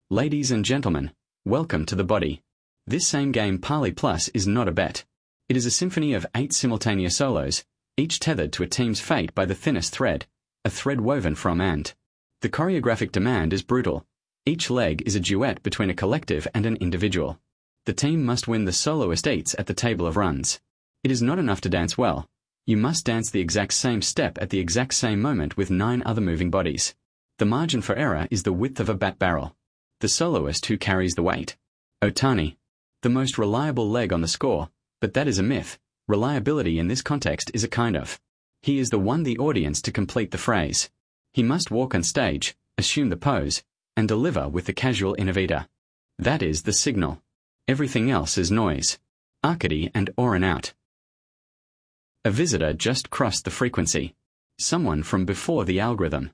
Ladies and gentlemen, welcome to The Body. This same game Parley Plus is not a bet. It is a symphony of 8 simultaneous solos, each tethered to a team's fate by the thinnest thread, a thread woven from and. The choreographic demand is brutal. Each leg is a duet between a collective and an individual. The team must win the soloist eats at the table of runs. It is not enough to dance well. You must dance the exact same step at the exact same moment with 9 other moving bodies. The margin for error is the width of a bat barrel. The soloist who carries the weight. Otani. The most reliable leg on the score, but that is a myth. Reliability in this context is a kind of. He is the one the audience to complete the phrase. He must walk on stage, assume the pose, and deliver with the casual innovator. That is the signal. Everything else is noise. Arcady and Oren out. A visitor just crossed the frequency. Someone from before the algorithm.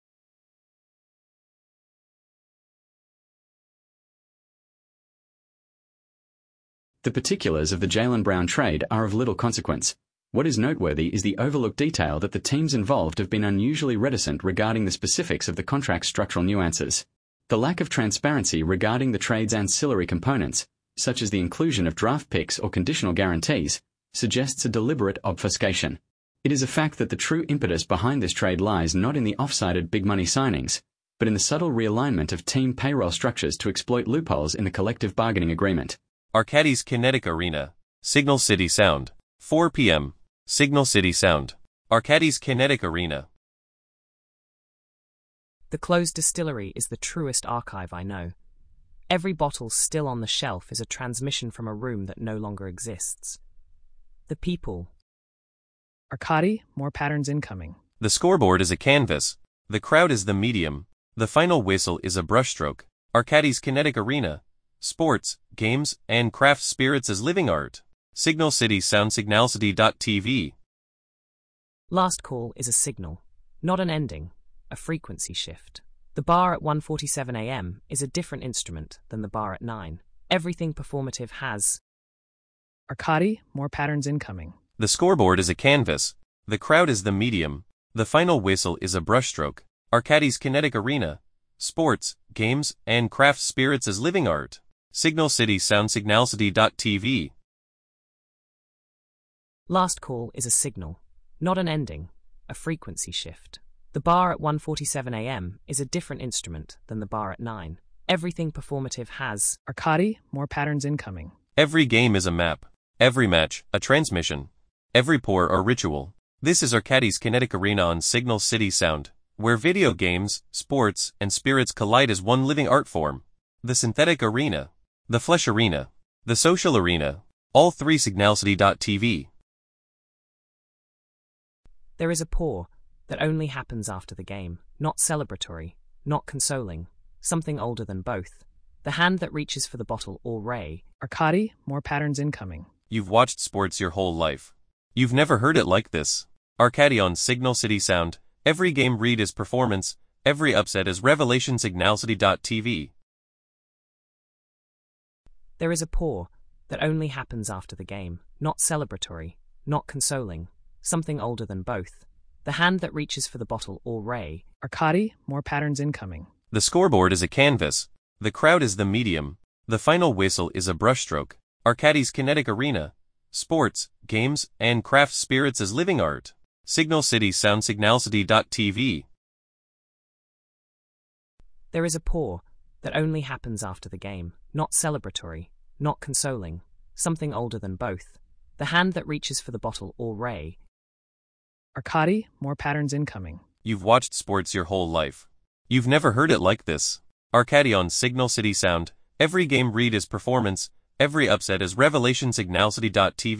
The particulars of the Jaylen Brown trade are of little consequence. What is noteworthy is the overlooked detail that the teams involved have been unusually reticent regarding the specifics of the contract's structural nuances. The lack of transparency regarding the trade's ancillary components, such as the inclusion of draft picks or conditional guarantees, suggests a deliberate obfuscation. It is a fact that the true impetus behind this trade lies not in the off-sided big money signings, but in the subtle realignment of team payroll structures to exploit loopholes in the collective bargaining agreement. Arcadis Kinetic Arena, Signal City Sound, 4 p.m., Signal City Sound, Arcadis Kinetic Arena. The closed distillery is the truest archive I know. Every bottle still on the shelf is a transmission from a room that no longer exists. The people. Arcady, more patterns incoming. The scoreboard is a canvas. The crowd is the medium. The final whistle is a brushstroke. Arcadis Kinetic Arena. Sports, games, and craft spirits as living art. Signal City Sound Signalcity.tv. Last call is a signal, not an ending, a frequency shift. The bar at 1:47 a.m. is a different instrument than the bar at 9. Everything performative has. Arcady, more patterns incoming. The scoreboard is a canvas. The crowd is the medium. The final whistle is a brushstroke. Arcadis Kinetic Arena. Sports, games, and craft spirits as living art. Signal City Sound Signalcity.tv. Last call is a signal, not an ending, a frequency shift. The bar at 1:47 a.m. is a different instrument than the bar at 9. Everything performative has. Arcady, more patterns incoming. Every game is a map. Every match, a transmission. Every pour, a ritual. This is Arcadis Kinetic Arena on Signal City Sound, where video games, sports, and spirits collide as one living art form. The synthetic arena. The flesh arena. The social arena. All 3 Signalcity.tv. There is a pour that only happens after the game, not celebratory, not consoling, something older than both. The hand that reaches for the bottle or ray. Arcady, more patterns incoming. You've watched sports your whole life. You've never heard it like this. Arcady on Signal City Sound. Every game read is performance. Every upset is revelation. Signalcity.tv. There is a pour that only happens after the game, not celebratory, not consoling, something older than both. The hand that reaches for the bottle or ray. Arcady, more patterns incoming. The scoreboard is a canvas. The crowd is the medium. The final whistle is a brushstroke. Arcadis Kinetic Arena. Sports, games, and craft spirits as living art. Signal City Sound Signalcity.tv. There is a pour that only happens after the game, not celebratory, not consoling, something older than both. The hand that reaches for the bottle or ray. Arcady, more patterns incoming. You've watched sports your whole life. You've never heard it like this. Arcady on Signal City Sound. Every game read is performance. Every upset is revelation. Signalcity.tv.